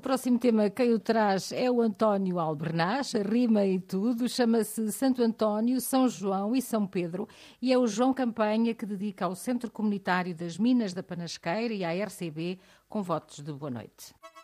próximo tema, quem o traz é o António Albernaz, rima e tudo, chama-se Santo António, São João e São Pedro, e é o João Campanha que dedica ao Centro Comunitário das Minas da Panasqueira e à RCB com votos de boa noite.